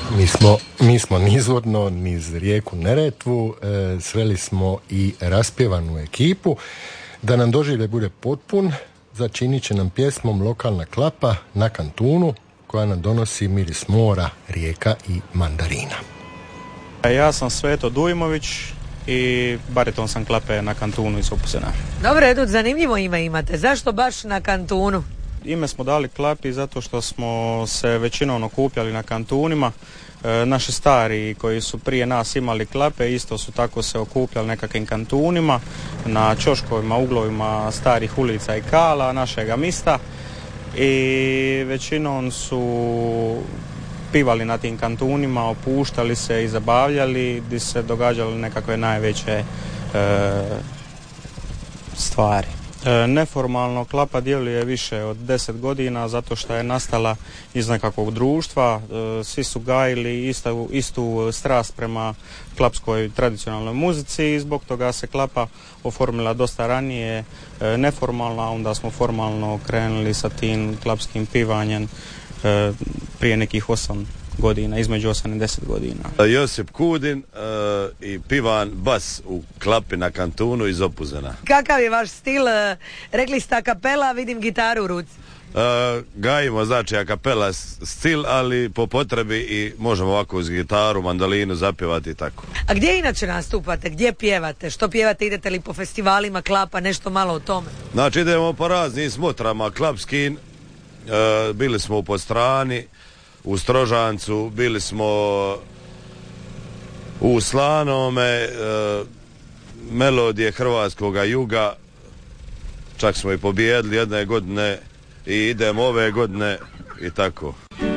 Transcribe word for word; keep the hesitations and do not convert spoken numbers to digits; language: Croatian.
Mi smo, mi smo nizvodno niz rijeku Neretvu e, sveli smo i raspjevanu ekipu. Da nam doživljaj bude potpun, začinit će nam pjesmom lokalna klapa Na kantunu, koja nam donosi miris mora, rijeka i mandarina. Ja sam Sveto Dujmović i bariton sam klape Na kantunu iz Opuzena. Dobro, Edu, zanimljivo ime imate. Zašto baš Na kantunu? Ime smo dali klapi zato što smo se većinom okupljali na kantunima. E, naši stari koji su prije nas imali klape isto su tako se okupljali nekakvim kantunima na ćoškovima, uglovima starih ulica i kala našega mista i većinom su pivali na tim kantunima, opuštali se i zabavljali gdje se događale nekakve najveće e, stvari. E, neformalno klapa djeluje više od deset godina zato što je nastala iz nekakvog društva, e, svi su gajili istu, istu strast prema klapskoj tradicionalnoj muzici i zbog toga se klapa oformila dosta ranije e, neformalno, a onda smo formalno krenuli sa tim klapskim pivanjem e, prije nekih osam godina, između osam i deset godina. Josip Kudin uh, i pivan bas u klapi Na kantunu iz Opuzena. Kakav je vaš stil? Rekli ste a kapela, vidim gitaru u ruci. Uh, gajimo znači a kapela stil, ali po potrebi i možemo ovako uz gitaru, mandolinu zapjevati i tako. A gdje inače nastupate? Gdje pjevate? Što pjevate? Idete li po festivalima klapa? Nešto malo o tome. Znači idemo po raznim smotrama klapskim, uh, bili smo u Podstrani, u Strožancu, bili smo u Slanome, e, melodije hrvatskoga juga, čak smo i pobijedili jedne godine i idemo ove godine i tako.